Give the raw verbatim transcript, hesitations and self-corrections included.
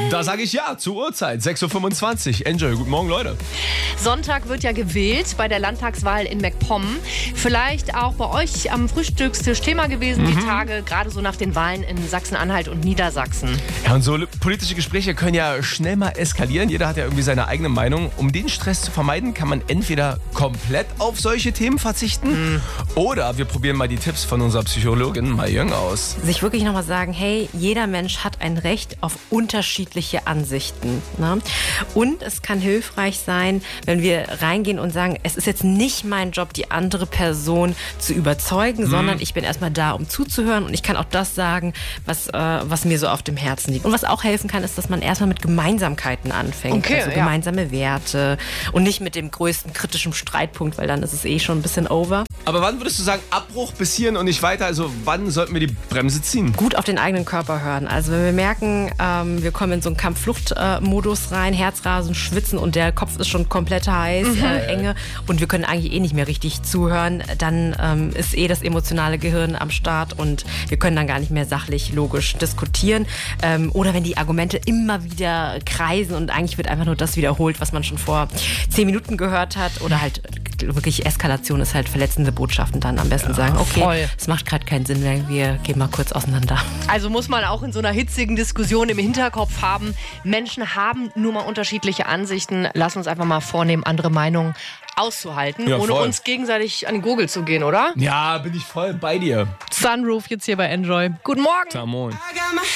Da sage ich ja, zur Uhrzeit, sechs Uhr fünfundzwanzig. Enjoy, guten Morgen, Leute. Sonntag wird ja gewählt bei der Landtagswahl in MacPom. Vielleicht auch bei euch am Frühstückstisch Thema gewesen, mhm. die Tage, gerade so nach den Wahlen in Sachsen-Anhalt und Niedersachsen. Ja, und so politische Gespräche können ja schnell mal eskalieren. Jeder hat ja irgendwie seine eigene Meinung. Um den Stress zu vermeiden, kann man entweder komplett auf solche Themen verzichten mhm. oder wir probieren mal die Tipps von unserer Psychologin Mai Jung aus. Sich wirklich nochmal sagen, hey, jeder Mensch hat ein Recht auf unterschiedliche Ansichten. Ne? Und es kann hilfreich sein, wenn wir reingehen und sagen, es ist jetzt nicht mein Job, die andere Person zu überzeugen, mhm. sondern ich bin erstmal da, um zuzuhören und ich kann auch das sagen, was, äh, was mir so auf dem Herzen liegt. Und was auch helfen kann, ist, dass man erstmal mit Gemeinsamkeiten anfängt, okay, also ja. gemeinsame Werte und nicht mit dem größten kritischen Streitpunkt, weil dann ist es eh schon ein bisschen over. Aber wann würdest du sagen, Abbruch bis hierhin und nicht weiter? Also wann sollten wir die Bremse ziehen? Gut auf den eigenen Körper hören. Also wenn wir merken, ähm, wir kommen in so einen Kampf-Flucht-Modus rein, Herzrasen, schwitzen und der Kopf ist schon komplett heiß, mhm. äh, enge und wir können eigentlich eh nicht mehr richtig zuhören, dann ähm, ist eh das emotionale Gehirn am Start und wir können dann gar nicht mehr sachlich, logisch diskutieren. Ähm, oder wenn die Argumente immer wieder kreisen und eigentlich wird einfach nur das wiederholt, was man schon vor zehn Minuten gehört hat oder halt wirklich Eskalation ist halt verletzende Botschaften dann am besten ja, sagen, okay, es macht gerade keinen Sinn mehr, wir gehen mal kurz auseinander. Also muss man auch in so einer hitzigen Diskussion im Hinterkopf haben, Menschen haben nun mal unterschiedliche Ansichten, lass uns einfach mal vornehmen, andere Meinungen auszuhalten, ja, ohne uns gegenseitig an die Gurgel zu gehen, oder? Ja, bin ich voll bei dir. Sunroof jetzt hier bei Enjoy. Guten Morgen. Tamon.